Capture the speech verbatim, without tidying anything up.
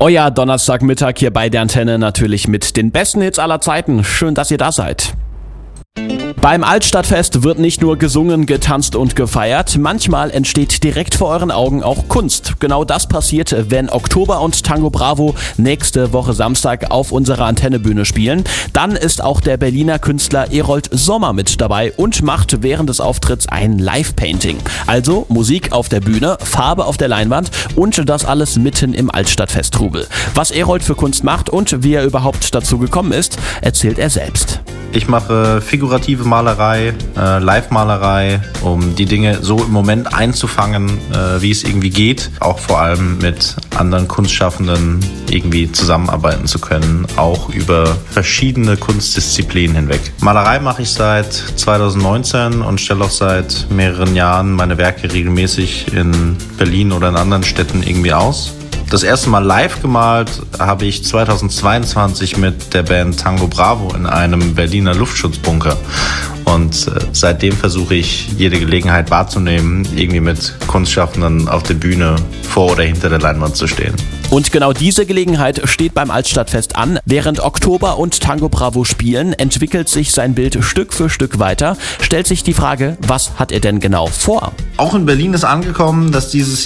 Euer Donnerstagmittag hier bei der Antenne, natürlich mit den besten Hits aller Zeiten. Schön, dass ihr da seid. Beim Altstadtfest wird nicht nur gesungen, getanzt und gefeiert, manchmal entsteht direkt vor euren Augen auch Kunst. Genau das passiert, wenn Oktober und Tango Bravo nächste Woche Samstag auf unserer Antennebühne spielen. Dann ist auch der Berliner Künstler Erold Sommer mit dabei und macht während des Auftritts ein Live-Painting. Also Musik auf der Bühne, Farbe auf der Leinwand und das alles mitten im Altstadtfest-Trubel. Was Erold für Kunst macht und wie er überhaupt dazu gekommen ist, erzählt er selbst. Ich mache figurative Malerei, äh, Live-Malerei, um die Dinge so im Moment einzufangen, äh, wie es irgendwie geht. Auch vor allem mit anderen Kunstschaffenden irgendwie zusammenarbeiten zu können, auch über verschiedene Kunstdisziplinen hinweg. Malerei mache ich seit zwanzig neunzehn und stelle auch seit mehreren Jahren meine Werke regelmäßig in Berlin oder in anderen Städten irgendwie aus. Das erste Mal live gemalt habe ich zweitausendzweiundzwanzig mit der Band Tango Bravo in einem Berliner Luftschutzbunker. Und äh, seitdem versuche ich, jede Gelegenheit wahrzunehmen, irgendwie mit Kunstschaffenden auf der Bühne vor oder hinter der Leinwand zu stehen. Und genau diese Gelegenheit steht beim Altstadtfest an. Während Oktober und Tango Bravo spielen, entwickelt sich sein Bild Stück für Stück weiter. Stellt sich die Frage, was hat er denn genau vor? Auch in Berlin ist angekommen, dass dieses